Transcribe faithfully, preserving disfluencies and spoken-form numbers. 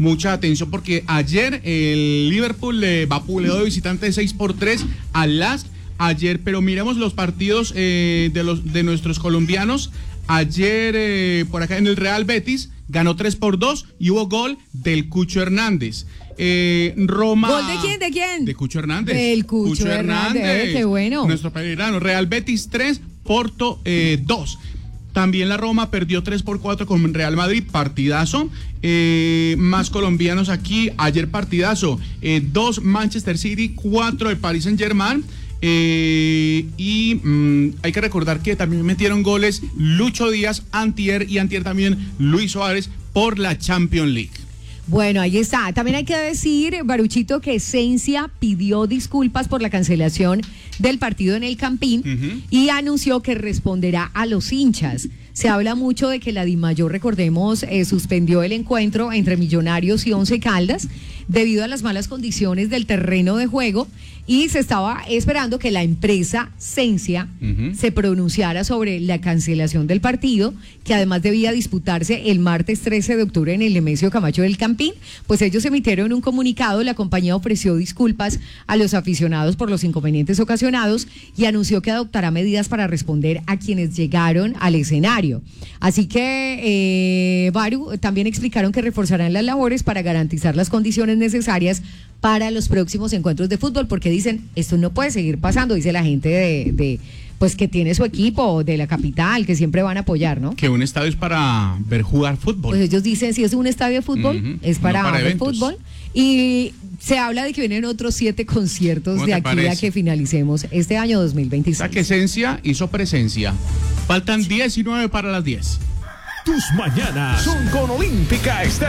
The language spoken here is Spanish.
mucha atención porque ayer el Liverpool le vapuleó de visitante seis por tres al Lask ayer, pero miremos los partidos eh, de, los, de nuestros colombianos. Ayer eh, por acá en el Real Betis ganó tres por dos y hubo gol del Cucho Hernández. Eh, Roma. ¿Gol de quién? ¿De quién? De Cucho Hernández. Del Cucho, Cucho Hernández. Hernández. Qué bueno. Nuestro peregrino. Real Betis tres, Porto eh, dos. También la Roma perdió tres por cuatro con Real Madrid, partidazo. Eh, más colombianos aquí, ayer partidazo. Eh, dos Manchester City, cuatro el Paris Saint-Germain. Eh, y mmm, hay que recordar que también metieron goles Lucho Díaz, antier y antier también Luis Suárez por la Champions League. Bueno, ahí está. También hay que decir, Baruchito, que Esencia pidió disculpas por la cancelación del partido en el Campín uh-huh. y anunció que responderá a los hinchas. Se habla mucho de que la Dimayor, recordemos, eh, suspendió el encuentro entre Millonarios y Once Caldas debido a las malas condiciones del terreno de juego y se estaba esperando que la empresa Esencia uh-huh. se pronunciara sobre la cancelación del partido, que además debía disputarse el martes trece de octubre en el Nemesio Camacho del Campín. Pues ellos emitieron un comunicado, la compañía ofreció disculpas a los aficionados por los inconvenientes ocasionados y anunció que adoptará medidas para responder a quienes llegaron al escenario. Así que, eh, Baru, también explicaron que reforzarán las labores para garantizar las condiciones necesarias para los próximos encuentros de fútbol, porque dicen, esto no puede seguir pasando, dice la gente de, de pues que tiene su equipo de la capital, que siempre van a apoyar, ¿no? Que un estadio es para ver jugar fútbol. Pues ellos dicen, si es un estadio de fútbol, uh-huh. es para, no para ver fútbol. Y se habla de que vienen otros siete conciertos de aquí parece? a que finalicemos este año dos mil veintiséis. O sea, que Esencia hizo presencia. Faltan diecinueve para las diez. Tus mañanas son con Olímpica Estéreo.